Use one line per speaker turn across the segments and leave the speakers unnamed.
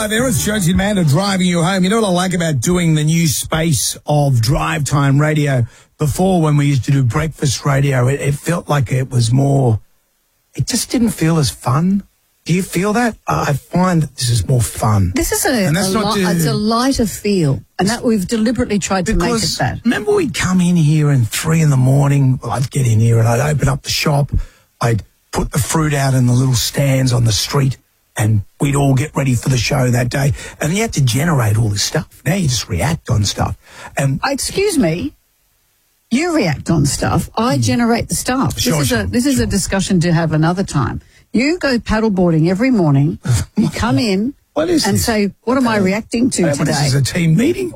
Hi there, it's Jonesy and Amanda driving you home. You know what I like about doing the new space of drive time radio? Before, when we used to do breakfast radio, it felt like it was more, it just didn't feel as fun. Do you feel that? I find that this is more fun.
This is it's a lighter feel, and that we've deliberately tried to make it that.
Remember we'd come in here at 3 a.m. Well, I'd get in here and I'd open up the shop. I'd put the fruit out in the little stands on the street, and we'd all get ready for the show that day. And you had to generate all this stuff. Now you just react on stuff. And
excuse me, you react on stuff. I generate the stuff. This is a discussion to have another time. You go paddleboarding every morning. You come in say, "What am I reacting to today?"
This is a team meeting.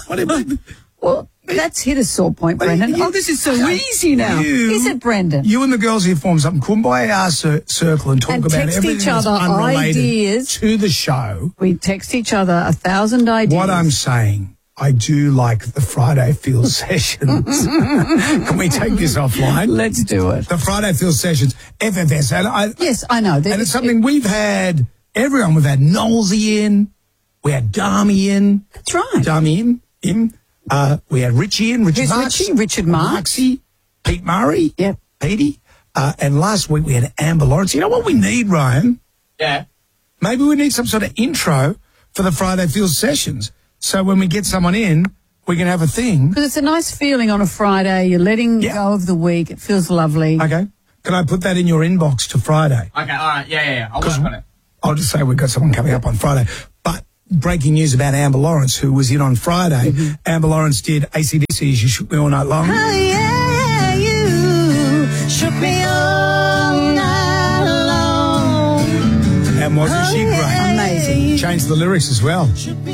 Well, that's hit a sore point, Brendan. This is so easy now. Is it, Brendan?
You and the girls here form something Kumbaya circle and talk about everything that's unrelated to the show.
We text each other 1,000 ideas.
What I'm saying, I do like the Friday Feel sessions. Can we take this offline?
Let's do it.
The Friday Feel sessions, FFS.
Yes, I know.
And it's something we've had everyone. We've had Knowlesy in. We had Dami in.
That's right.
Dami in. We had Richie in.
Who's Richie? Richard Marks.
Marksy. Pete Murray.
Yep.
Petey. And last week we had Amber Lawrence. You know what we need, Ryan?
Yeah.
Maybe we need some sort of intro for the Friday Feel sessions. So when we get someone in, we can have a thing.
Because it's a nice feeling on a Friday. You're letting go of the week. It feels lovely.
Okay. Can I put that in your inbox to Friday?
Okay, all right. Yeah. I'll work on it.
I'll just say we've got someone coming up on Friday. But breaking news about Amber Lawrence, who was in on Friday. Mm-hmm. Amber Lawrence did AC/DC's You Shook Me All Night Long.
Oh, yeah, you shook me all night long.
And wasn't she great?
Amazing.
Changed the lyrics as well.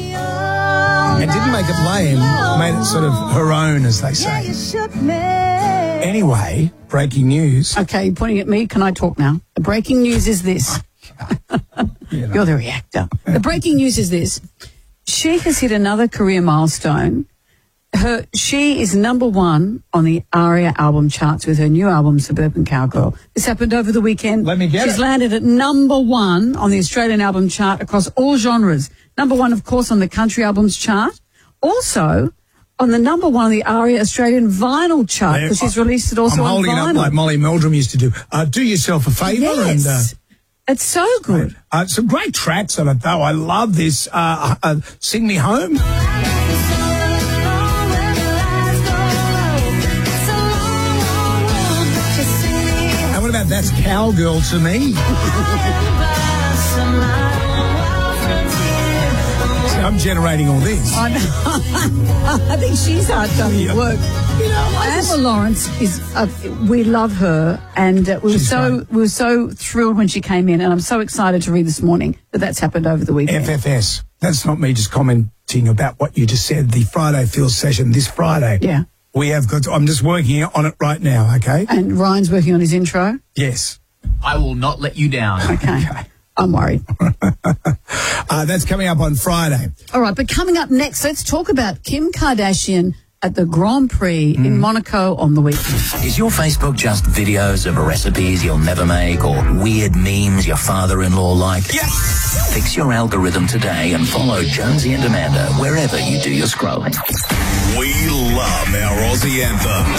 And didn't make it lame, made it sort of her own, as they say. Anyway, breaking news.
Okay, you're pointing at me. Can I talk now? The breaking news is this. You're the reactor. The breaking news is this. She has hit another career milestone. She is #1 on the ARIA album charts with her new album, Suburban Cowgirl. This happened over the weekend.
Let me get
She's landed at #1 on the Australian album chart across all genres. #1, of course, on the country albums chart. Also, on the #1 on the ARIA Australian vinyl chart, because she's released it also on vinyl.
I'm holding it up like Molly Meldrum used to do. Do yourself a favour.
Yes.
And,
it's so good.
Some great tracks on it, though. I love this. Sing Me Home. And what about That's Cowgirl to Me? I'm generating all this.
I know. I think she's hard done the work.
You know,
Amber Lawrence is. We love her, and we were so thrilled when she came in, and I'm so excited to read this morning that that's happened over the weekend.
FFS. That's not me just commenting about what you just said. The Friday Feel session this Friday.
Yeah.
We have got. I'm just working on it right now. Okay.
And Ryan's working on his intro.
Yes.
I will not let you down.
Okay. I'm worried.
That's coming up on Friday.
All right, but coming up next, let's talk about Kim Kardashian at the Grand Prix in Monaco on the weekend.
Is your Facebook just videos of recipes you'll never make or weird memes your father-in-law liked?
Yes!
Fix your algorithm today and follow Jonesy and Amanda wherever you do your scrolling.
We love our Aussie anthems.